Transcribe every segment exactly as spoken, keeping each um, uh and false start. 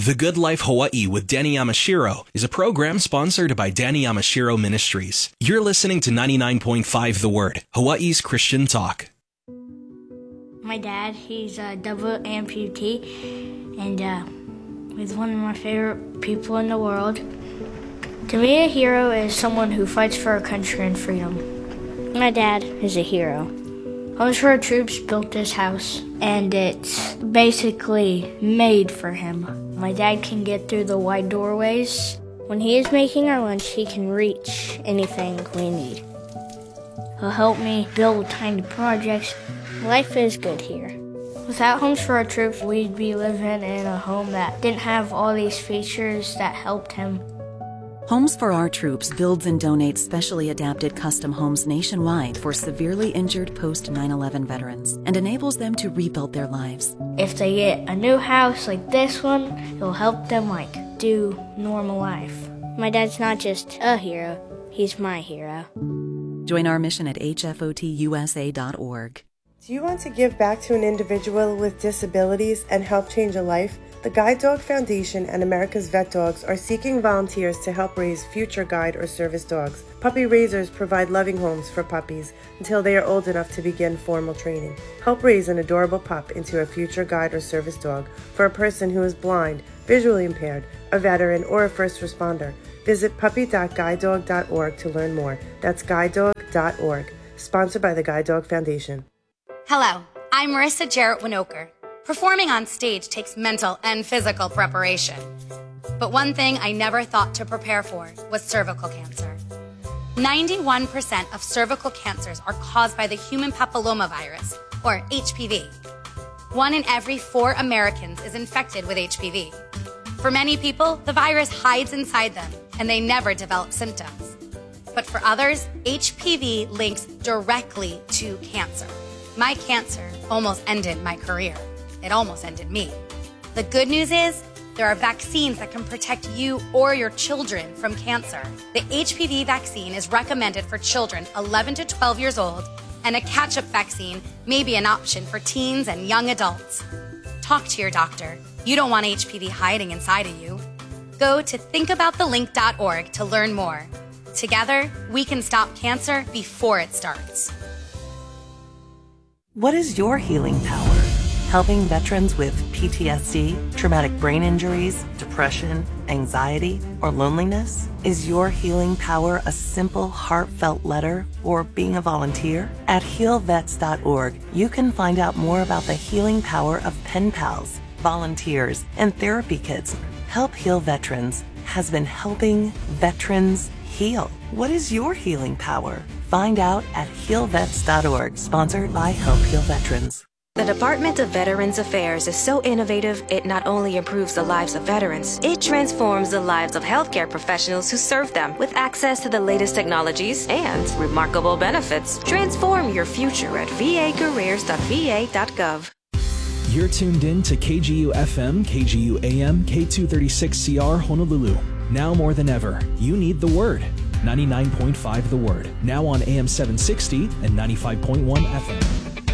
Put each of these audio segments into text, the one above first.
The Good Life Hawaii with Danny Yamashiro is a program sponsored by Danny Yamashiro Ministries. You're listening to ninety-nine point five The Word, Hawaii's Christian talk. My dad, he's a double amputee, and uh, he's one of my favorite people in the world. To me, a hero is someone who fights for our country and freedom. My dad is a hero. Homes for Our Troops built this house, and it's basically made for him. My dad can get through the wide doorways. When he is making our lunch, he can reach anything we need. He'll help me build tiny projects. Life is good here. Without Homes for Our Troops, we'd be living in a home that didn't have all these features that helped him. Homes for Our Troops builds and donates specially adapted custom homes nationwide for severely injured post nine eleven veterans and enables them to rebuild their lives. If they get a new house like this one, it'll help them like do normal life. My dad's not just a hero, he's my hero. Join our mission at H F O T U S A dot org. Do you want to give back to an individual with disabilities and help change a life? The Guide Dog Foundation and America's Vet Dogs are seeking volunteers to help raise future guide or service dogs. Puppy raisers provide loving homes for puppies until they are old enough to begin formal training. Help raise an adorable pup into a future guide or service dog for a person who is blind, visually impaired, a veteran, or a first responder. Visit puppy dot guide dog dot org to learn more. That's guide dog dot org. Sponsored by the Guide Dog Foundation. Hello, I'm Marissa Jarrett Winokur. Performing on stage takes mental and physical preparation. But one thing I never thought to prepare for was cervical cancer. ninety-one percent of cervical cancers are caused by the human papillomavirus, or H P V. One in every four Americans is infected with H P V. For many people, the virus hides inside them, and they never develop symptoms. But for others, H P V links directly to cancer. My cancer almost ended my career. It almost ended me. The good news is, there are vaccines that can protect you or your children from cancer. The H P V vaccine is recommended for children eleven to twelve years old, and a catch-up vaccine may be an option for teens and young adults. Talk to your doctor. You don't want H P V hiding inside of you. Go to think about the link dot org to learn more. Together, we can stop cancer before it starts. What is your healing power? Helping veterans with P T S D, traumatic brain injuries, depression, anxiety, or loneliness? Is your healing power a simple, heartfelt letter or being a volunteer? At heal vets dot org, you can find out more about the healing power of pen pals, volunteers, and therapy kits. Help Heal Veterans has been helping veterans heal. What is your healing power? Find out at heal vets dot org, sponsored by Help Heal Veterans. The Department of Veterans Affairs is so innovative, it not only improves the lives of veterans, it transforms the lives of healthcare professionals who serve them. With access to the latest technologies and remarkable benefits, transform your future at v a careers dot v a dot gov. You're tuned in to K G U F M, K G U A M, K two thirty-six C R Honolulu. Now more than ever, you need the Word. ninety-nine point five The Word, now on A M seven sixty and ninety-five point one F M.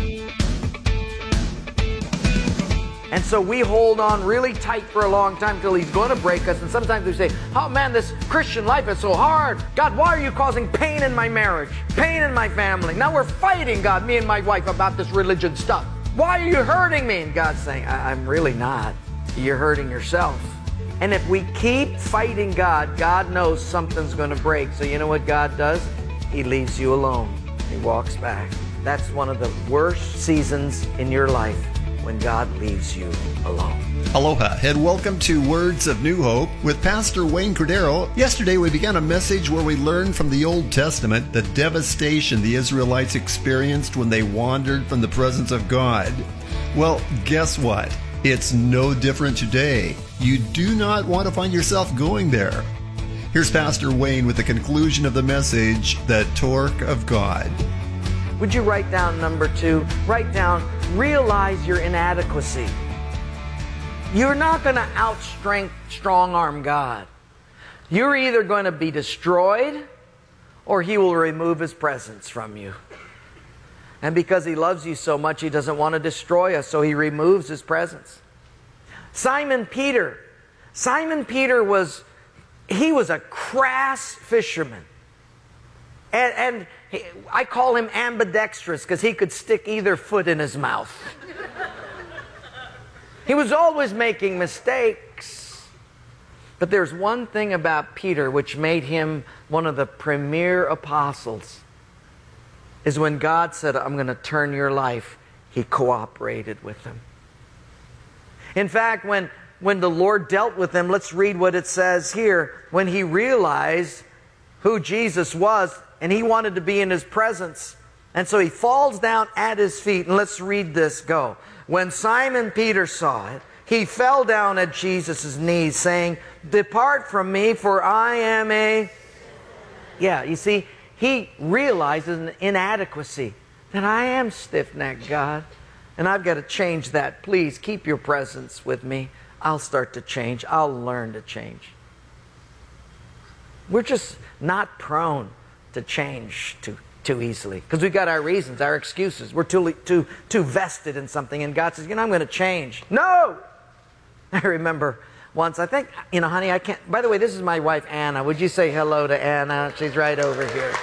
And so we hold on really tight for a long time till he's going to break us. And sometimes we say, oh man, this Christian life is so hard. God, why are you causing pain in my marriage? Pain in my family? Now we're fighting, God, me and my wife, about this religion stuff. Why are you hurting me? And God's saying, I- I'm really not. You're hurting yourself. And if we keep fighting God, God knows something's going to break. So you know what God does? He leaves you alone. He walks back. That's one of the worst seasons in your life, when God leaves you alone. Aloha and welcome to Words of New Hope with Pastor Wayne Cordero. Yesterday we began a message where we learned from the Old Testament the devastation the Israelites experienced when they wandered from the presence of God. Well, guess what? It's no different today. You do not want to find yourself going there. Here's Pastor Wayne with the conclusion of the message, The Torque of God. Would you write down number two? Write down, realize your inadequacy. You're not going to outstrength, strong-arm God. You're either going to be destroyed or He will remove His presence from you. And because He loves you so much, He doesn't want to destroy us, so He removes His presence. Simon Peter, Simon Peter was, he was a crass fisherman. And, and he, I call him ambidextrous because he could stick either foot in his mouth. He was always making mistakes. But there's one thing about Peter which made him one of the premier apostles, is when God said, I'm going to turn your life, he cooperated with him. In fact, when, when the Lord dealt with him, let's read what it says here. When he realized who Jesus was, and he wanted to be in his presence, and so he falls down at his feet. And let's read this, go. When Simon Peter saw it, he fell down at Jesus' knees, saying, depart from me, for I am a... Yeah, you see, he realizes an inadequacy, that I am stiff-necked, God. And I've got to change that. Please keep your presence with me. I'll start to change. I'll learn to change. We're just not prone to change too, too easily. Because we've got our reasons, our excuses. We're too, too, too vested in something. And God says, you know, I'm going to change. No! I remember once, I think, you know, honey, I can't... By the way, this is my wife, Anna. Would you say hello to Anna? She's right over here.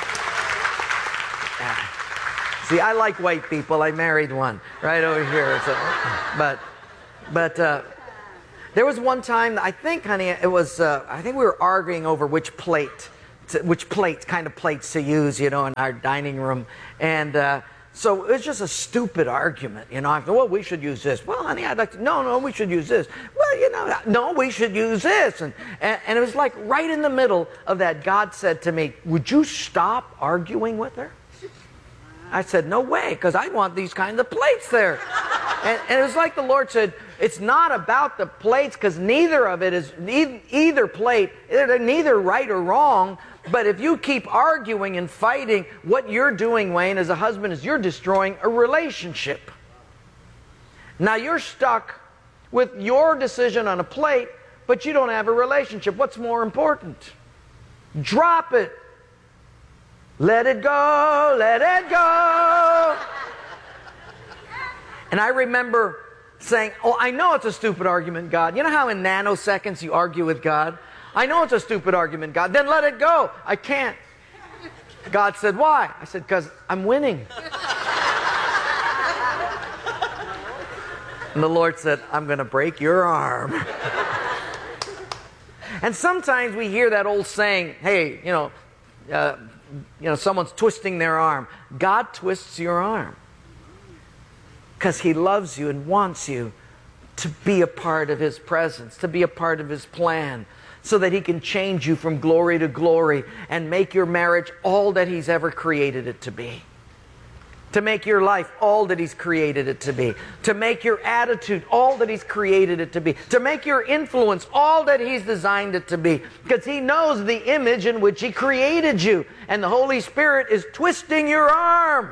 See, I like white people. I married one right over here. So, but, but uh, there was one time, I think, honey, it was, uh, I think we were arguing over which plate, to, which plate, kind of plates to use, you know, in our dining room. And uh, so it was just a stupid argument, you know. I thought, well, we should use this. Well, honey, I'd like to, no, no, we should use this. Well, you know, no, we should use this. And, and, and it was like right in the middle of that, God said to me, would you stop arguing with her? I said, no way, because I want these kinds of plates there. And, and it was like the Lord said, it's not about the plates, because neither of it is, either plate, they're neither right or wrong. But if you keep arguing and fighting, what you're doing, Wayne, as a husband, is you're destroying a relationship. Now you're stuck with your decision on a plate, but you don't have a relationship. What's more important? Drop it. Let it go, let it go. And I remember saying, oh, I know it's a stupid argument, God. You know how in nanoseconds you argue with God? I know it's a stupid argument, God. Then let it go. I can't. God said, why? I said, because I'm winning. And the Lord said, I'm going to break your arm. And sometimes we hear that old saying, hey, you know, uh, you know, someone's twisting their arm. God twists your arm because He loves you and wants you to be a part of His presence, to be a part of His plan, so that He can change you from glory to glory and make your marriage all that He's ever created it to be. To make your life all that He's created it to be. To make your attitude all that He's created it to be. To make your influence all that He's designed it to be. Because He knows the image in which He created you. And the Holy Spirit is twisting your arm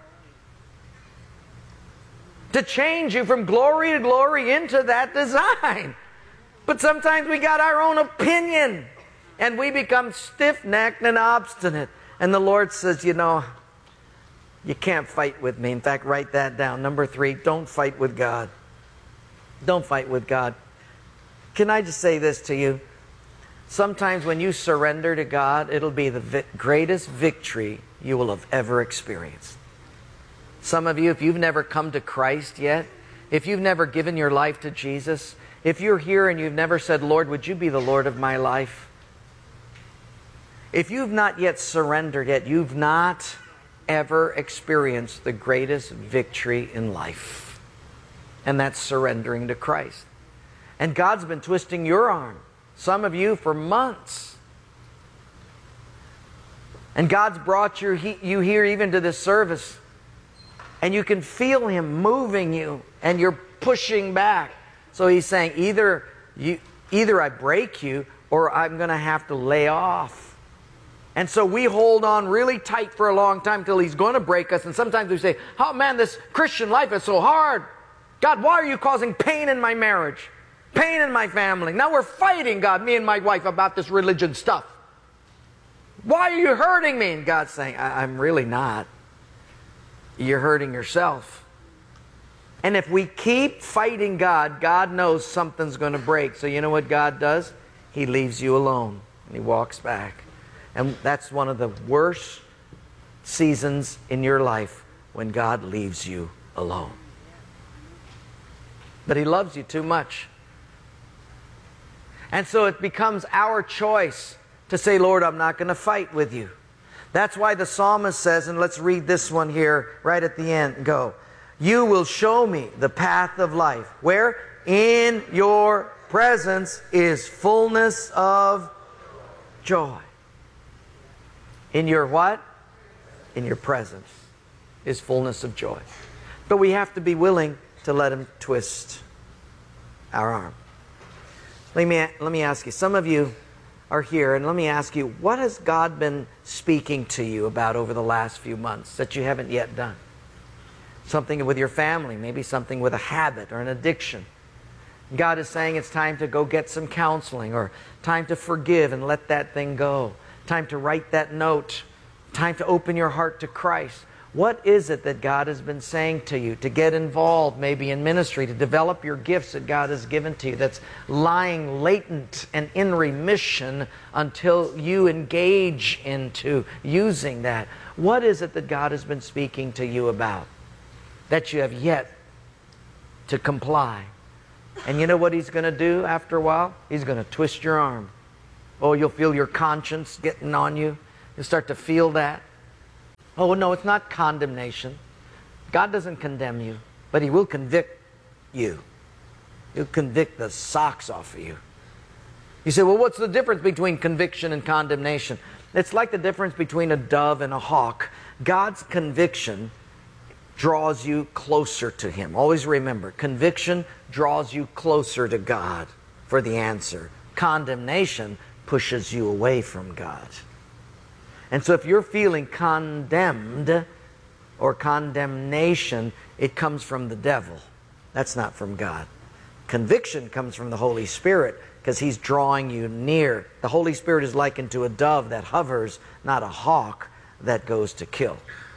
to change you from glory to glory into that design. But sometimes we got our own opinion. And we become stiff-necked and obstinate. And the Lord says, you know, you can't fight with me. In fact, write that down. Number three, don't fight with God. Don't fight with God. Can I just say this to you? Sometimes when you surrender to God, it'll be the vi- greatest victory you will have ever experienced. Some of you, if you've never come to Christ yet, if you've never given your life to Jesus, if you're here and you've never said, Lord, would you be the Lord of my life? If you've not yet surrendered yet, you've not ever experienced the greatest victory in life. And that's surrendering to Christ. And God's been twisting your arm, some of you, for months. And God's brought you, you here even to this service. And you can feel Him moving you, and you're pushing back. So He's saying, either, you, either I break you, or I'm going to have to lay off. And so we hold on really tight for a long time till He's going to break us. And sometimes we say, oh man, this Christian life is so hard. God, why are you causing pain in my marriage? Pain in my family. Now we're fighting, God, me and my wife, about this religion stuff. Why are you hurting me? And God's saying, I- I'm really not. You're hurting yourself. And if we keep fighting God, God knows something's going to break. So you know what God does? He leaves you alone and He walks back. And that's one of the worst seasons in your life, when God leaves you alone. But He loves you too much. And so it becomes our choice to say, Lord, I'm not going to fight with you. That's why the psalmist says, and let's read this one here right at the end, go, you will show me the path of life. Where? In your presence is fullness of joy. In your what? In your presence is fullness of joy. But we have to be willing to let Him twist our arm. Let me, let me ask you, some of you are here, and let me ask you, what has God been speaking to you about over the last few months that you haven't yet done? Something with your family, maybe something with a habit or an addiction. God is saying it's time to go get some counseling, or time to forgive and let that thing go. Time to write that note. Time to open your heart to Christ. What is it that God has been saying to you? To get involved maybe in ministry, to develop your gifts that God has given to you, that's lying latent and in remission until you engage into using that. What is it that God has been speaking to you about that you have yet to comply? And you know what He's going to do after a while? He's going to twist your arm. Oh, you'll feel your conscience getting on you. You'll start to feel that. Oh, no, it's not condemnation. God doesn't condemn you, but He will convict you. He'll convict the socks off of you. You say, well, what's the difference between conviction and condemnation? It's like the difference between a dove and a hawk. God's conviction draws you closer to Him. Always remember, conviction draws you closer to God for the answer. Condemnation pushes you away from God. And so if you're feeling condemned or condemnation, it comes from the devil. That's not from God. Conviction comes from the Holy Spirit because He's drawing you near. The Holy Spirit is likened to a dove that hovers, not a hawk that goes to kill.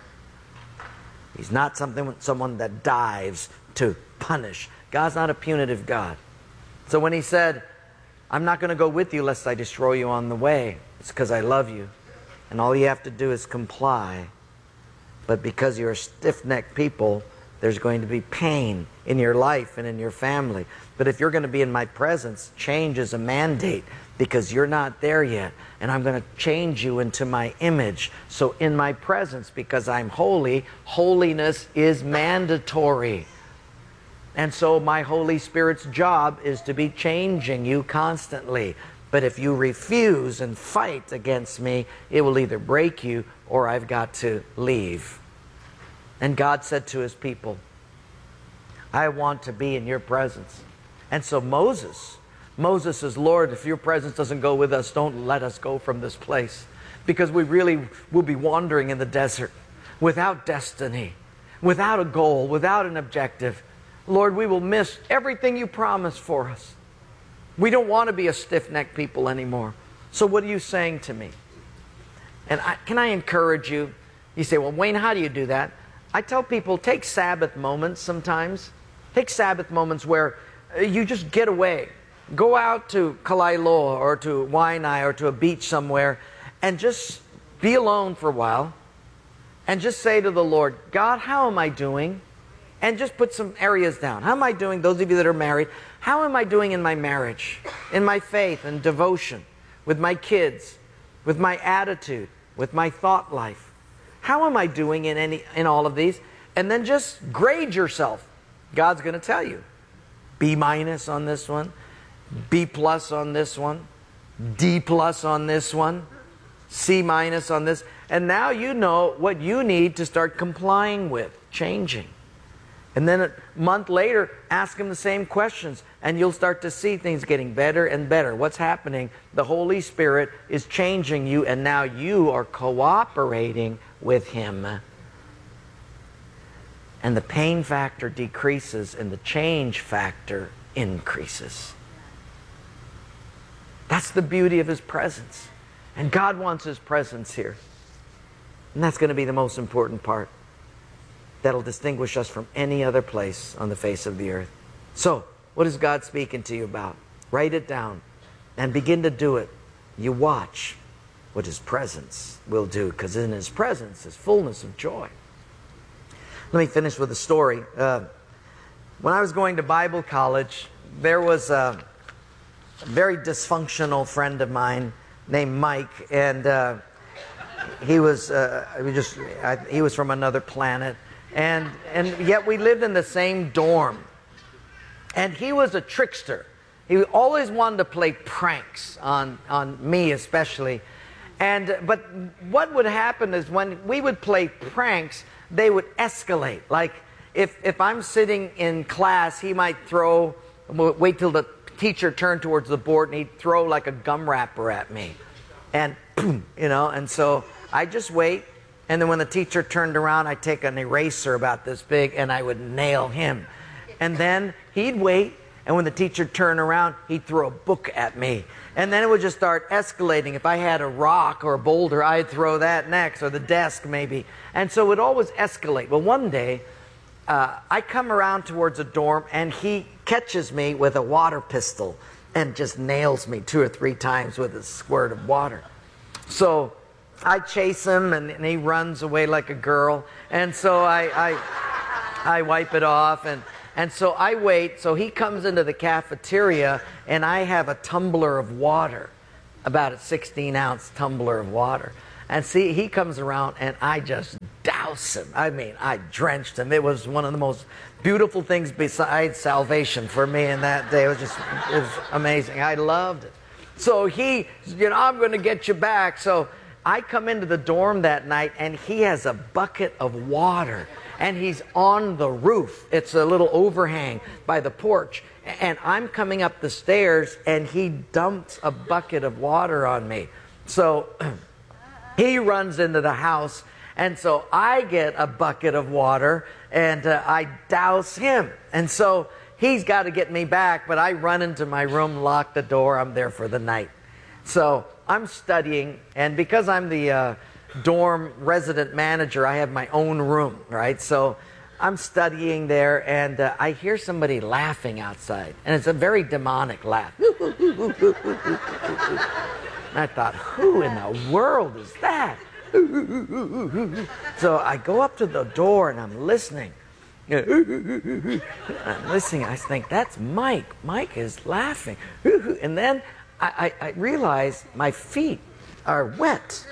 He's not something, someone that dives to punish. God's not a punitive God. So when He said, I'm not going to go with you lest I destroy you on the way, it's because I love you. And all you have to do is comply. But because you're a stiff-necked people, there's going to be pain in your life and in your family. But if you're going to be in my presence, change is a mandate because you're not there yet. And I'm going to change you into my image. So in my presence, because I'm holy, holiness is mandatory. And so my Holy Spirit's job is to be changing you constantly. But if you refuse and fight against me, it will either break you or I've got to leave. And God said to His people, I want to be in your presence. And so Moses, Moses says, Lord, if your presence doesn't go with us, don't let us go from this place. Because we really will be wandering in the desert without destiny, without a goal, without an objective. Lord, we will miss everything you promised for us. We don't want to be a stiff-necked people anymore. So what are you saying to me? And I, can I encourage you? You say, well, Wayne, how do you do that? I tell people, take Sabbath moments sometimes. Take Sabbath moments where you just get away. Go out to Kalailo or to Waianae or to a beach somewhere and just be alone for a while and just say to the Lord, God, how am I doing? And just put some areas down. How am I doing, those of you that are married, how am I doing in my marriage, in my faith and devotion, with my kids, with my attitude, with my thought life? How am I doing in any in all of these? And then just grade yourself. God's going to tell you. B minus on this one, B plus on this one, D plus on this one, C minus on this. And now you know what you need to start complying with, changing. And then a month later, ask Him the same questions, and you'll start to see things getting better and better. What's happening? The Holy Spirit is changing you, and now you are cooperating with Him. And the pain factor decreases, and the change factor increases. That's the beauty of His presence. And God wants His presence here. And that's going to be the most important part. that'll distinguish us from any other place on the face of the earth. So, what is God speaking to you about? Write it down and begin to do it. You watch what His presence will do, because in His presence is fullness of joy. Let me finish with a story. Uh, when I was going to Bible college, there was a very dysfunctional friend of mine named Mike, and uh, he was uh, we just I, he was from another planet, and and yet we lived in the same dorm. And he was a trickster. He always wanted to play pranks on on me, especially. And but what would happen is when we would play pranks, they would escalate. Like if if I'm sitting in class, he might throw, wait till the teacher turned towards the board, and he'd throw like a gum wrapper at me, and boom, you know. And so I just wait, and then when the teacher turned around, I'd take an eraser about this big, and I would nail him. And then he'd wait, and when the teacher turned around, he'd throw a book at me. And then it would just start escalating. If I had a rock or a boulder, I'd throw that next, or the desk maybe. And so it would always escalate. Well, one day, uh, I come around towards a dorm, and he catches me with a water pistol and just nails me two or three times with a squirt of water. So I chase him, and, and he runs away like a girl. And so I, I, I wipe it off, and... And so I wait, so he comes into the cafeteria, and I have a tumbler of water, about a sixteen ounce tumbler of water. And see, he comes around, and I just douse him. I mean, I drenched him. It was one of the most beautiful things besides salvation for me in that day. It was just, it was amazing. I loved it. So he, you know, I'm going to get you back. So I come into the dorm that night, and he has a bucket of water. And he's on the roof. It's a little overhang by the porch. And I'm coming up the stairs, and he dumps a bucket of water on me. So he runs into the house, and so I get a bucket of water, and uh, I douse him. And so he's got to get me back, but I run into my room, lock the door. I'm there for the night. So I'm studying, and because I'm the... Uh, dorm resident manager, I have my own room, right? So I'm studying there, and uh, I hear somebody laughing outside, and it's a very demonic laugh. And I thought, who in the world is that? So I go up to the door, and I'm listening. I'm listening. I think, that's Mike. Mike is laughing. And then I, I, I realize my feet are wet.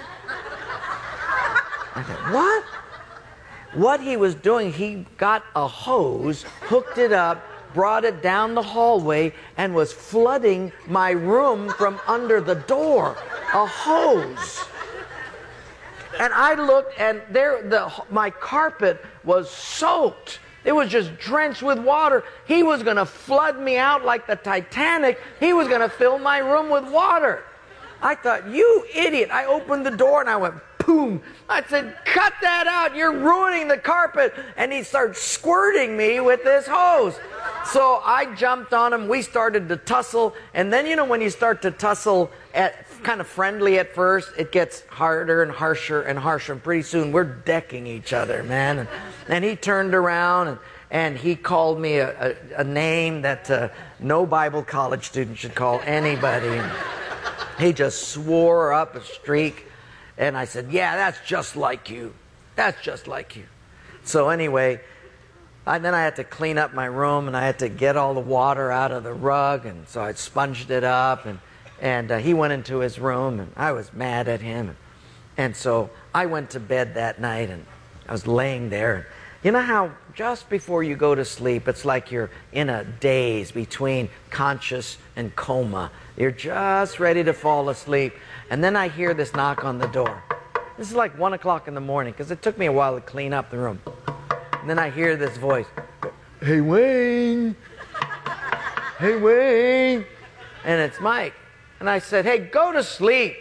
I thought, what? What he was doing, he got a hose, hooked it up, brought it down the hallway, and was flooding my room from under the door. A hose. And I looked, and there, the my carpet was soaked. It was just drenched with water. He was going to flood me out like the Titanic. He was going to fill my room with water. I thought, you idiot. I opened the door, and I went, boom. I said, cut that out. You're ruining the carpet. And he started squirting me with this hose. So I jumped on him. We started to tussle. And then, you know, when you start to tussle at kind of friendly at first, it gets harder and harsher and harsher. And pretty soon we're decking each other, man. And, and he turned around, and, and he called me a, a, a name that uh, no Bible college student should call anybody. And he just swore up a streak. And I said, yeah, that's just like you. That's just like you. So anyway, I, then I had to clean up my room, and I had to get all the water out of the rug. And so I sponged it up, and, and uh, he went into his room, and I was mad at him. And, and so I went to bed that night, and I was laying there. And you know how just before you go to sleep, it's like you're in a daze between conscious and coma. You're just ready to fall asleep. And then I hear this knock on the door. This is like one o'clock in the morning, because it took me a while to clean up the room. And then I hear this voice. Hey, Wayne. Hey, Wayne. And it's Mike. And I said, hey, go to sleep.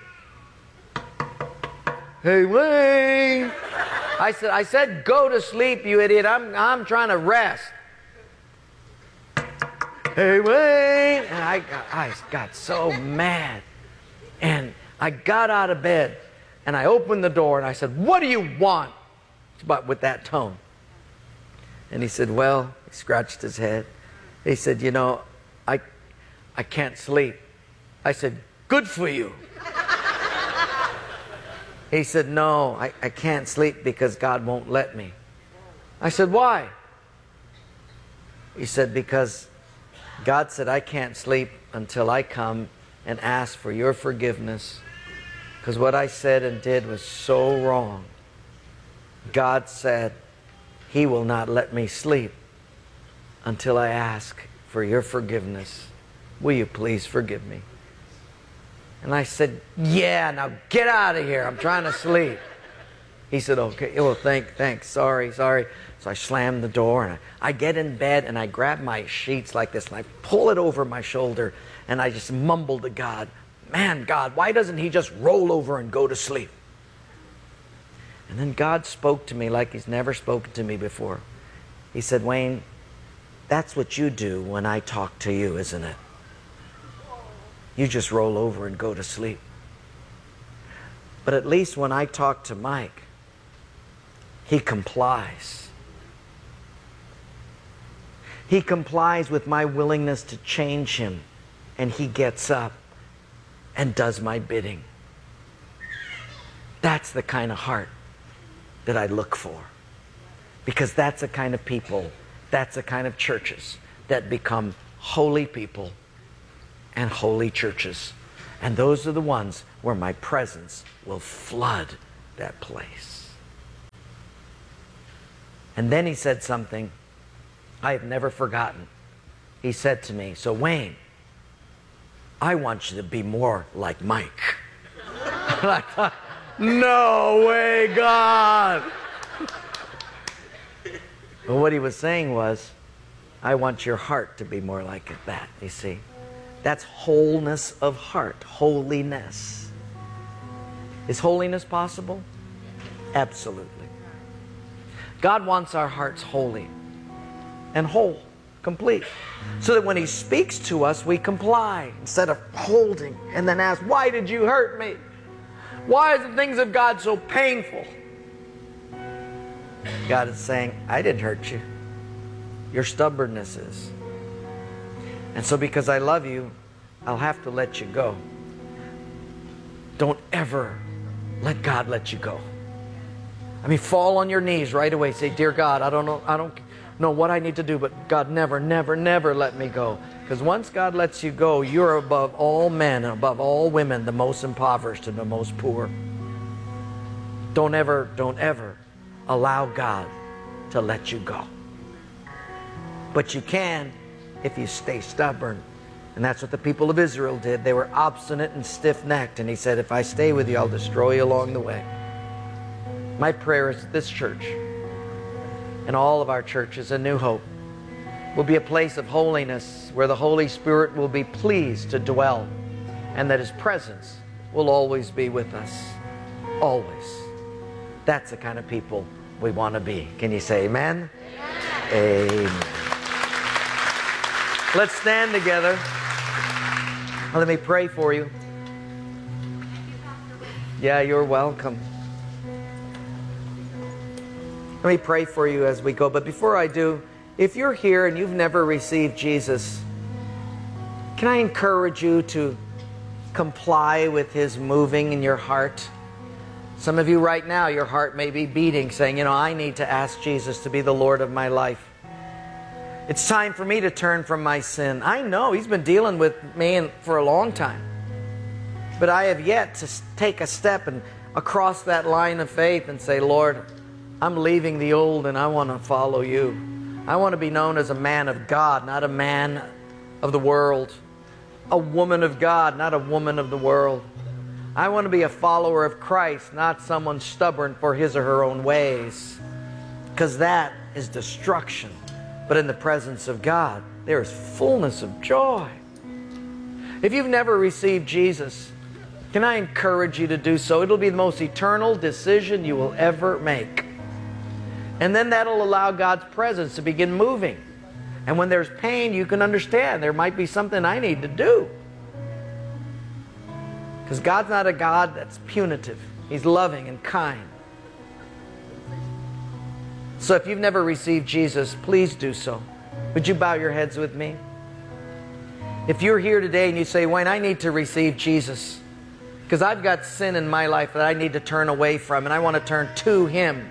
Hey, Wayne. I said, I said, go to sleep, you idiot. I'm, I'm trying to rest. Hey, Wayne. And I got, I got so mad. And I got out of bed, and I opened the door, and I said, what do you want? But with that tone. And he said, well, he scratched his head. He said, you know, I, I can't sleep. I said, good for you. He said, no, I, I can't sleep because God won't let me. I said, why? He said, because God said I can't sleep until I come and ask for your forgiveness, because what I said and did was so wrong. God said He will not let me sleep until I ask for your forgiveness. Will you please forgive me? And I said, yeah, now get out of here. I'm trying to sleep. He said, okay, well, thank, thanks, sorry, sorry. So I slammed the door, and I, I get in bed, and I grab my sheets like this, and I pull it over my shoulder, and I just mumble to God, man, God, why doesn't He just roll over and go to sleep? And then God spoke to me like He's never spoken to me before. He said, Wayne, that's what you do when I talk to you, isn't it? You just roll over and go to sleep. But at least when I talk to Mike, he complies. He complies with my willingness to change him, and he gets up and does my bidding. That's the kind of heart that I look for. Because that's the kind of people, that's the kind of churches that become holy people and holy churches. And those are the ones where my presence will flood that place. And then he said something I have never forgotten. He said to me, so Wayne, I want you to be more like Mike. And I thought, no way, God. But what he was saying was, I want your heart to be more like that, you see. That's wholeness of heart, holiness. Is holiness possible? Absolutely. God wants our hearts holy and whole, complete, so that when He speaks to us, we comply instead of holding and then ask, why did you hurt me? Why are the things of God so painful? God is saying, I didn't hurt you. Your stubbornness is. And so because I love you, I'll have to let you go. Don't ever let God let you go. I mean, fall on your knees right away. Say, dear God, I don't know, I don't know what I need to do, but God, never, never, never let me go. Because once God lets you go, you're above all men and above all women, the most impoverished and the most poor. Don't ever, don't ever allow God to let you go. But you can if you stay stubborn. And that's what the people of Israel did. They were obstinate and stiff-necked. And He said, if I stay with you, I'll destroy you along the way. My prayer is that this church and all of our churches, A New Hope, will be a place of holiness where the Holy Spirit will be pleased to dwell, and that His presence will always be with us. Always. That's the kind of people we want to be. Can you say amen? Amen. Amen. Let's stand together. Let me pray for you. Yeah, you're welcome. Let me pray for you as we go. But before I do, if you're here and you've never received Jesus, can I encourage you to comply with His moving in your heart? Some of you right now, your heart may be beating, saying, you know, I need to ask Jesus to be the Lord of my life. It's time for me to turn from my sin. I know He's been dealing with me for a long time. But I have yet to take a step and across that line of faith and say, Lord, I'm leaving the old and I want to follow You. I want to be known as a man of God, not a man of the world. A woman of God, not a woman of the world. I want to be a follower of Christ, not someone stubborn for his or her own ways. Because that is destruction. But in the presence of God, there is fullness of joy. If you've never received Jesus, can I encourage you to do so? It'll be the most eternal decision you will ever make. And then that'll allow God's presence to begin moving. And when there's pain, you can understand there might be something I need to do. Because God's not a God that's punitive. He's loving and kind. So if you've never received Jesus, please do so. Would you bow your heads with me? If you're here today and you say, Wayne, I need to receive Jesus because I've got sin in my life that I need to turn away from and I want to turn to Him.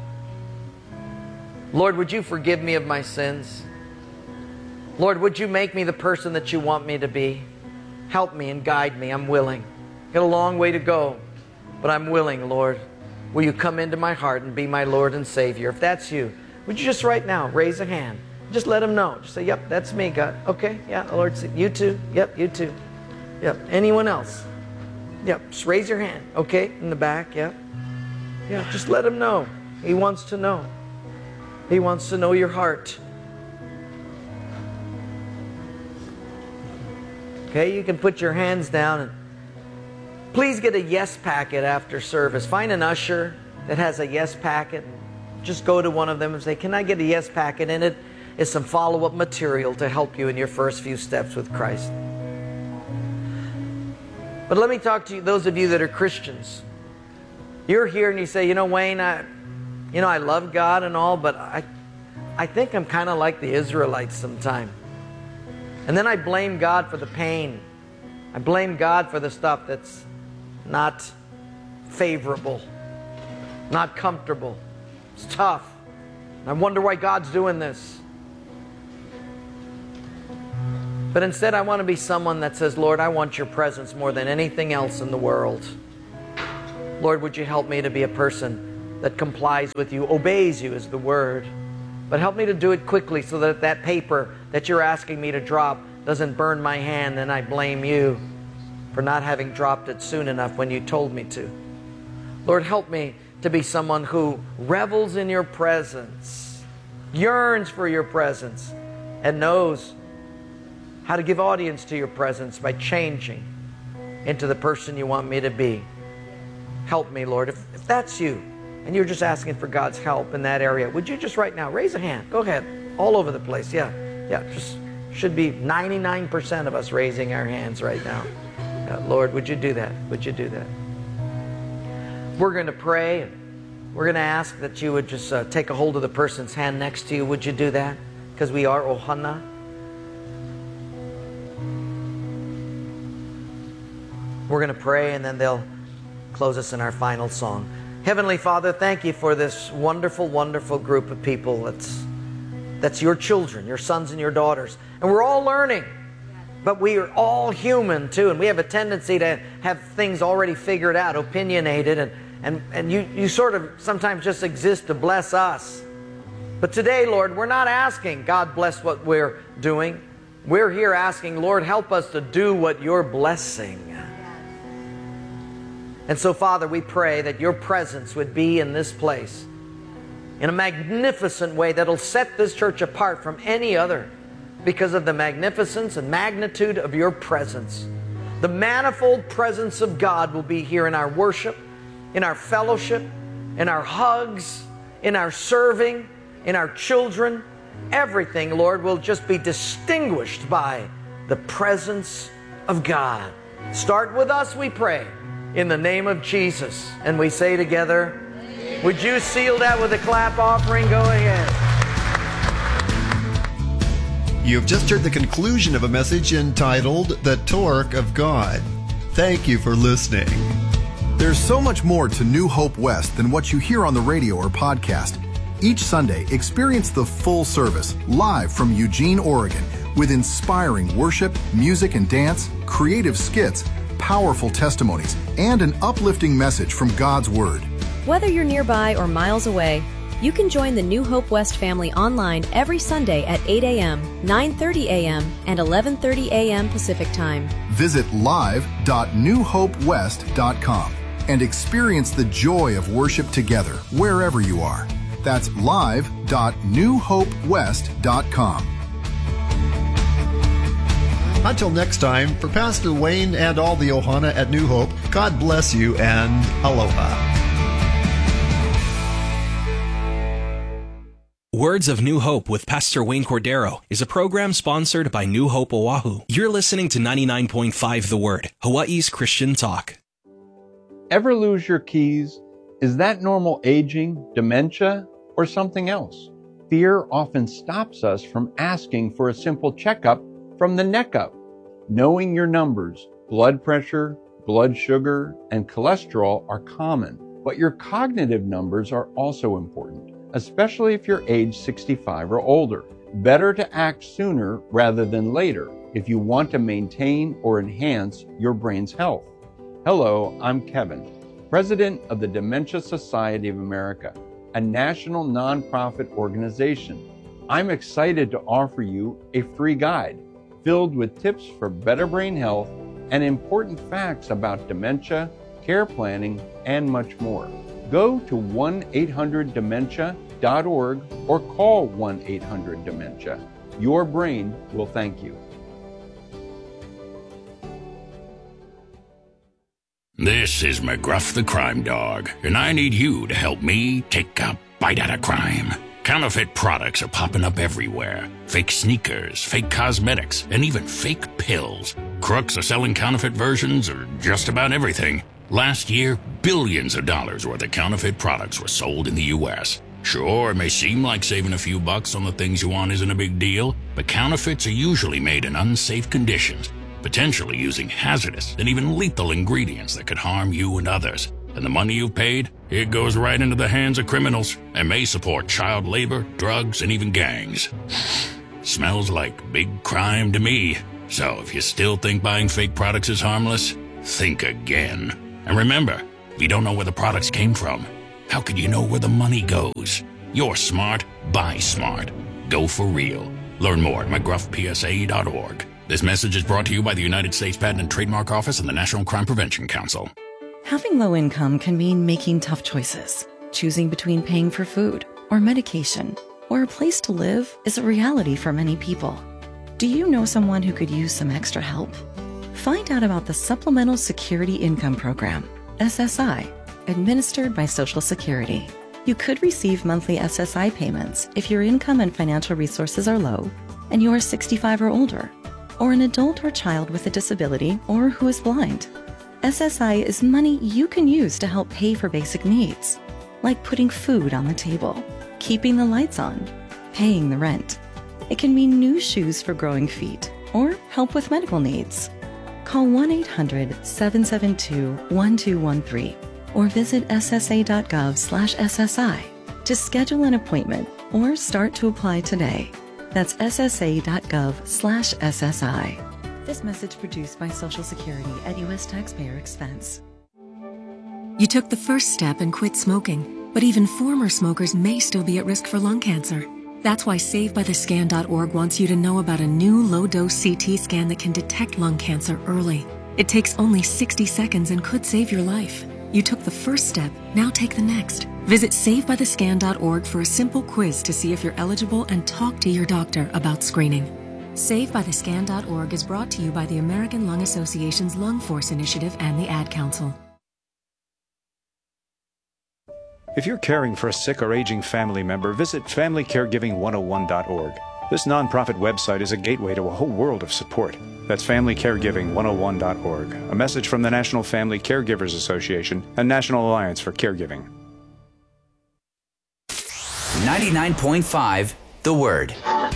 Lord, would you forgive me of my sins? Lord, would you make me the person that you want me to be? Help me and guide me. I'm willing. Got a long way to go, but I'm willing, Lord. Will you come into my heart and be my Lord and Savior? If that's you, would you just right now raise a hand? Just let Him know. Just say, yep, that's me, God. Okay, yeah, Lord, you too. Yep, you too. Yep, anyone else? Yep, just raise your hand. Okay, in the back, yep. Yeah, just let Him know. He wants to know. He wants to know your heart. Okay, you can put your hands down and please get a yes packet after service. Find an usher that has a yes packet. Just go to one of them and say, can I get a yes packet? And it is some follow-up material to help you in your first few steps with Christ. But let me talk to you, those of you that are Christians. You're here and you say, you know, Wayne, I, you know, I love God and all, but I, I think I'm kind of like the Israelites sometimes. And then I blame God for the pain. I blame God for the stuff that's not favorable, not comfortable. It's tough. And I wonder why God's doing this. But instead I want to be someone that says, Lord, I want your presence more than anything else in the world. Lord, would you help me to be a person that complies with you, obeys you is the word. But help me to do it quickly so that that paper that you're asking me to drop doesn't burn my hand and I blame you for not having dropped it soon enough when you told me to. Lord, help me to be someone who revels in your presence, yearns for your presence, and knows how to give audience to your presence by changing into the person you want me to be. Help me, Lord. If, if that's you, and you're just asking for God's help in that area, would you just right now raise a hand? Go ahead. All over the place. Yeah. Yeah. Just should be ninety-nine percent of us raising our hands right now. Yeah, Lord, would you do that? Would you do that? We're going to pray. And we're going to ask that you would just uh, take a hold of the person's hand next to you. Would you do that? Because we are Ohana. We're going to pray and then they'll close us in our final song. Heavenly Father, thank you for this wonderful, wonderful group of people. That's, that's your children, your sons and your daughters. And we're all learning, but we are all human too. And we have a tendency to have things already figured out, opinionated. And, and, and you, you sort of sometimes just exist to bless us. But today, Lord, we're not asking, God bless what we're doing. We're here asking, Lord, help us to do what you're blessing. And so, Father, we pray that your presence would be in this place in a magnificent way that'll set this church apart from any other because of the magnificence and magnitude of your presence. The manifold presence of God will be here in our worship, in our fellowship, in our hugs, in our serving, in our children. Everything, Lord, will just be distinguished by the presence of God. Start with us, we pray. In the name of Jesus. And we say together, amen. Would you seal that with a clap offering? Go ahead. You've just heard the conclusion of a message entitled The Torque of God. Thank you for listening. There's so much more to New Hope West than what you hear on the radio or podcast. Each Sunday, experience the full service live from Eugene, Oregon, with inspiring worship, music and dance, creative skits, powerful testimonies, and an uplifting message from God's Word. Whether you're nearby or miles away, you can join the New Hope West family online every Sunday at eight a.m., nine thirty a.m., and eleven thirty a.m. Pacific Time. Visit live dot new hope west dot com and experience the joy of worship together wherever you are. That's live dot new hope west dot com. Until next time, for Pastor Wayne and all the Ohana at New Hope, God bless you and aloha. Words of New Hope with Pastor Wayne Cordero is a program sponsored by New Hope Oahu. You're listening to ninety-nine point five The Word, Hawaii's Christian talk. Ever lose your keys? Is that normal aging, dementia, or something else. Fear often stops us from asking for a simple checkup from the neck up. Knowing your numbers, blood pressure, blood sugar, and cholesterol are common, but your cognitive numbers are also important, especially if you're age sixty-five or older. Better to act sooner rather than later if you want to maintain or enhance your brain's health. Hello, I'm Kevin, President of the Dementia Society of America, a national nonprofit organization. I'm excited to offer you a free guide filled with tips for better brain health and important facts about dementia, care planning, and much more. Go to one eight hundred dementia dot org or call one eight hundred dementia. Your brain will thank you. This is McGruff the Crime Dog, and I need you to help me take a bite out of crime. Counterfeit products are popping up everywhere. Fake sneakers, fake cosmetics, and even fake pills. Crooks are selling counterfeit versions of just about everything. Last year, billions of dollars worth of counterfeit products were sold in the U S Sure, it may seem like saving a few bucks on the things you want isn't a big deal, but counterfeits are usually made in unsafe conditions, potentially using hazardous and even lethal ingredients that could harm you and others. And the money you've paid, it goes right into the hands of criminals and may support child labor, drugs, and even gangs. Smells like big crime to me. So if you still think buying fake products is harmless, think again. And remember, if you don't know where the products came from, how could you know where the money goes? You're smart, buy smart. Go for real. Learn more at mcgruff p s a dot org. This message is brought to you by the United States Patent and Trademark Office and the National Crime Prevention Council. Having low income can mean making tough choices. Choosing between paying for food or medication or a place to live is a reality for many people. Do you know someone who could use some extra help? Find out about the Supplemental Security Income Program, S S I, administered by Social Security. You could receive monthly S S I payments if your income and financial resources are low and you are sixty-five or older, or an adult or child with a disability or who is blind. S S I is money you can use to help pay for basic needs, like putting food on the table, keeping the lights on, paying the rent. It can mean new shoes for growing feet or help with medical needs. Call one eight hundred seven seven two one two one three or visit s s a dot gov slash s s i to schedule an appointment or start to apply today. That's s s a dot gov slash s s i. This message produced by Social Security at U S taxpayer expense. You took the first step and quit smoking, but even former smokers may still be at risk for lung cancer. That's why save by the scan dot org wants you to know about a new low-dose C T scan that can detect lung cancer early. It takes only sixty seconds and could save your life. You took the first step, now take the next. Visit save by the scan dot org for a simple quiz to see if you're eligible and talk to your doctor about screening. save by the scan dot org is brought to you by the American Lung Association's Lung Force Initiative and the Ad Council. If you're caring for a sick or aging family member, visit family caregiving one oh one dot org. This nonprofit website is a gateway to a whole world of support. That's family caregiving one oh one dot org, a message from the National Family Caregivers Association and National Alliance for Caregiving. ninety-nine point five The Word.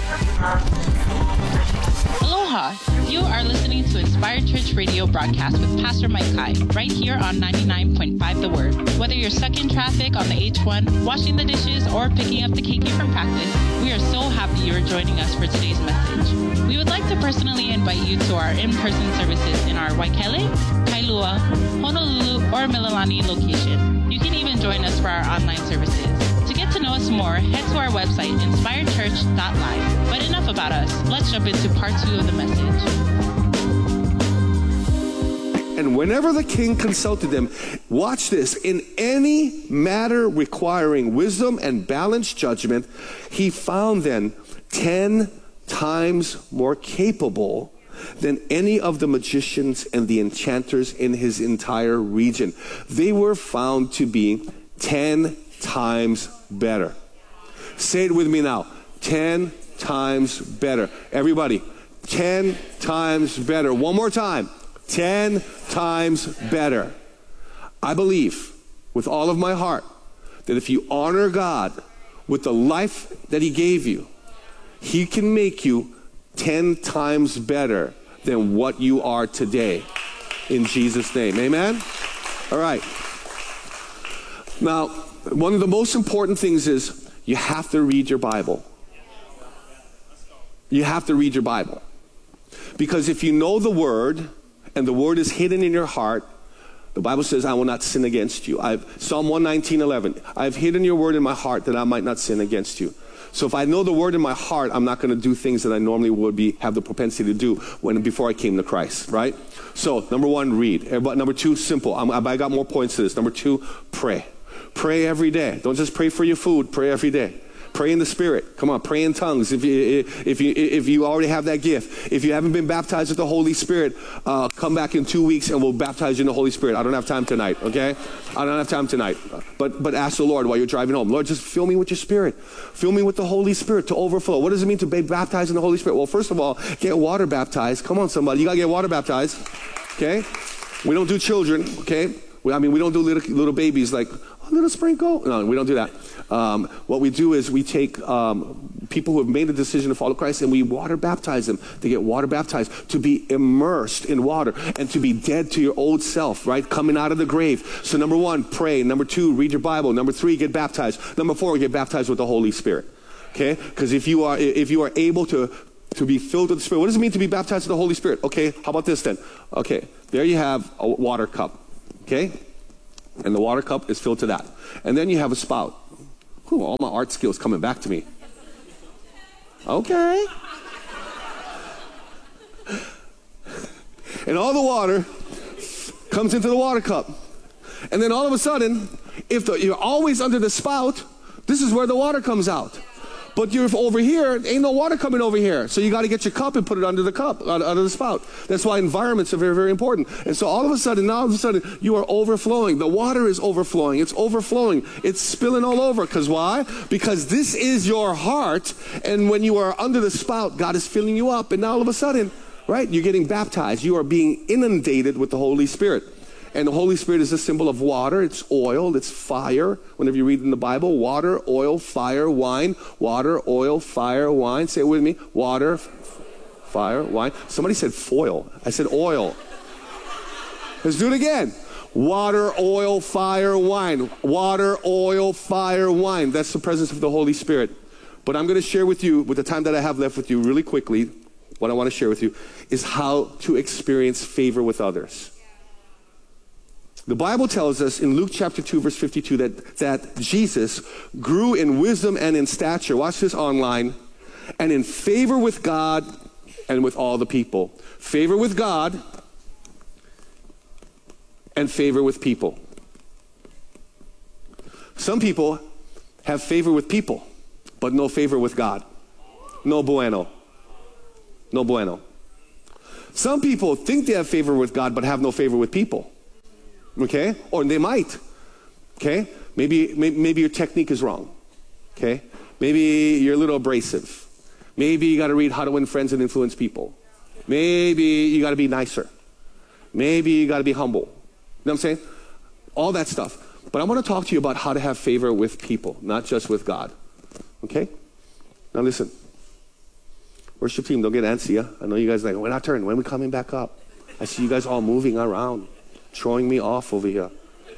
Aloha! You are listening to Inspired Church Radio broadcast with Pastor Mike Kai, right here on ninety-nine point five The Word. Whether you're stuck in traffic on the H one, washing the dishes, or picking up the K K from practice, we are so happy you are joining us for today's message. We would like to personally invite you to our in-person services in our Waikele, Kailua, Honolulu, or Mililani location. You can even join us for our online services. To get to know us more, head to our website, inspired church dot live. But enough about us. Let's jump into part two of the message. And whenever the king consulted them, watch this, in any matter requiring wisdom and balanced judgment, he found them ten times more capable than any of the magicians and the enchanters in his entire region. They were found to be ten times better. Say it with me now. ten times better. Everybody, ten times better. One more time. ten times better. I believe with all of my heart that if you honor God with the life that he gave you, he can make you ten times better than what you are today. In Jesus' name. Amen? All right. Now, one of the most important things is you have to read your Bible. You have to read your Bible. Because if you know the Word, and the Word is hidden in your heart, the Bible says, I will not sin against you. I've, Psalm one nineteen, eleven. I've hidden your Word in my heart that I might not sin against you. So if I know the Word in my heart, I'm not going to do things that I normally would be have the propensity to do when before I came to Christ, right? So number one, read. Everybody, number two, simple. I'm, I got more points to this. Number two, pray. Pray every day. Don't just pray for your food. Pray every day. Pray in the Spirit. Come on, pray in tongues. If you if you if you already have that gift, if you haven't been baptized with the Holy Spirit, uh, come back in two weeks and we'll baptize you in the Holy Spirit. I don't have time tonight. Okay, I don't have time tonight. But but ask the Lord while you're driving home. Lord, just fill me with your Spirit. Fill me with the Holy Spirit to overflow. What does it mean to be baptized in the Holy Spirit? Well, first of all, get water baptized. Come on, somebody, you gotta get water baptized. Okay, we don't do children. Okay, we, I mean we don't do little little babies like a little sprinkle. No, we don't do that. Um, what we do is we take um, people who have made a decision to follow Christ and we water baptize them. They get water baptized to be immersed in water and to be dead to your old self, right? Coming out of the grave. So number one, pray. Number two, read your Bible. Number three, get baptized. Number four, get baptized with the Holy Spirit. Okay? Because if you are if you are able to to be filled with the Spirit, what does it mean to be baptized with the Holy Spirit? Okay, how about this then? Okay, there you have a water cup. Okay? And the water cup is filled to that. And then you have a spout. Ooh, all my art skills coming back to me. Okay. And all the water comes into the water cup. And then all of a sudden, if the, you're always under the spout, this is where the water comes out. But you're over here, ain't no water coming over here. So you got to get your cup and put it under the cup, under the spout. That's why environments are very, very important. And so all of a sudden, now all of a sudden, you are overflowing. The water is overflowing. It's overflowing. It's spilling all over. Because why? Because this is your heart. And when you are under the spout, God is filling you up. And now all of a sudden, right, you're getting baptized. You are being inundated with the Holy Spirit. And the Holy Spirit is a symbol of water. It's oil. It's fire. Whenever you read in the Bible, water, oil, fire, wine. Water, oil, fire, wine. Say it with me. Water, fire, wine. Somebody said foil. I said oil. Let's do it again. Water, oil, fire, wine. Water, oil, fire, wine. That's the presence of the Holy Spirit. But I'm going to share with you, with the time that I have left with you really quickly, what I want to share with you is how to experience favor with others. The Bible tells us in Luke chapter two, verse fifty-two, that, that Jesus grew in wisdom and in stature, watch this online, and in favor with God and with all the people. Favor with God and favor with people. Some people have favor with people, but no favor with God. No bueno. No bueno. Some people think they have favor with God, but have no favor with people. Okay? Or they might. Okay? Maybe, maybe, maybe your technique is wrong. Okay? Maybe you're a little abrasive. Maybe you got to read How to Win Friends and Influence People. Maybe you got to be nicer. Maybe you got to be humble. You know what I'm saying? All that stuff. But I want to talk to you about how to have favor with people, not just with God. Okay? Now listen. Worship team, don't get antsy. Huh? I know you guys are like, we're not turning. When are we coming back up? I see you guys all moving around. Throwing me off over here.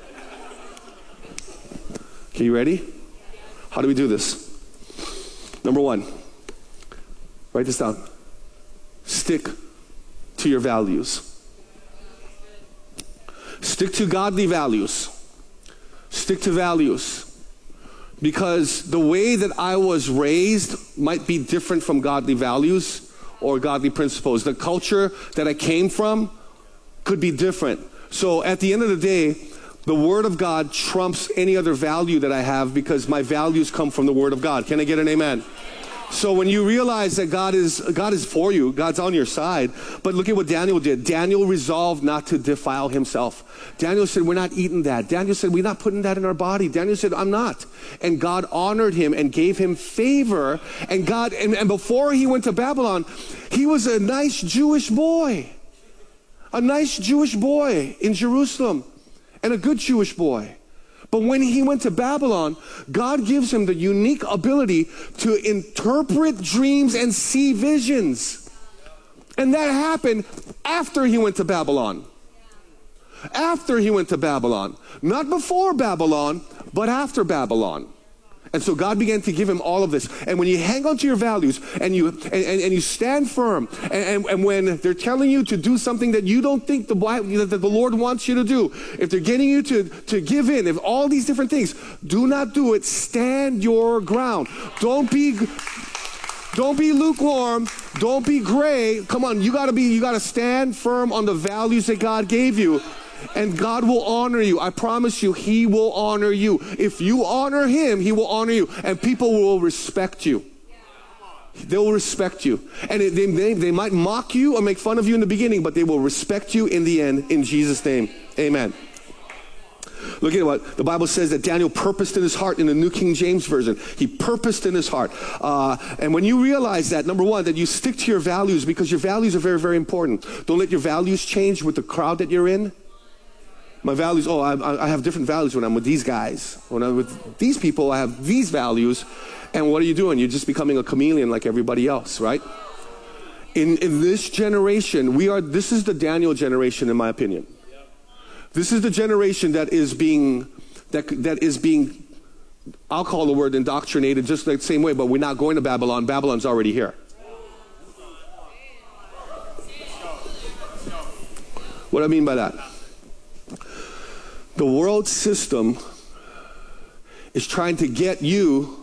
Okay, you ready? How do we do this? Number one, write this down. Stick to your values. Stick to godly values. Stick to values. Because the way that I was raised might be different from godly values or godly principles. The culture that I came from could be different. So at the end of the day, the Word of God trumps any other value that I have because my values come from the Word of God. Can I get an amen? So when you realize that God is God is for you, God's on your side. But look at what Daniel did. Daniel resolved not to defile himself. Daniel said, we're not eating that. Daniel said, we're not putting that in our body. Daniel said, I'm not. And God honored him and gave him favor. And God, and, and before he went to Babylon, he was a nice Jewish boy. A nice Jewish boy in Jerusalem. And a good Jewish boy. But when he went to Babylon, God gives him the unique ability to interpret dreams and see visions. And that happened after he went to Babylon. After he went to Babylon. Not before Babylon, but after Babylon. And so God began to give him all of this. And when you hang on to your values and you and, and, and you stand firm, and, and, and when they're telling you to do something that you don't think the, that the Lord wants you to do, if they're getting you to, to give in, if all these different things, do not do it. Stand your ground. Don't be don't be lukewarm. Don't be gray. Come on, you gotta be, you gotta stand firm on the values that God gave you. And God will honor you. I promise you, he will honor you. If you honor him, he will honor you. And people will respect you. They will respect you. And it, they, they, they might mock you or make fun of you in the beginning, but they will respect you in the end. In Jesus' name, amen. Look at what the Bible says, that Daniel purposed in his heart in the New King James Version. He purposed in his heart. Uh, and when you realize that, number one, that you stick to your values, because your values are very, very important. Don't let your values change with the crowd that you're in. My values, oh, I, I have different values when I'm with these guys. When I'm with these people, I have these values. And what are you doing? You're just becoming a chameleon like everybody else, right? In, in this generation, we are, this is the Daniel generation, in my opinion. This is the generation that is being, that, that is being, I'll call the word indoctrinated just like the same way, but we're not going to Babylon. Babylon's already here. What do I mean by that? The world system is trying to get you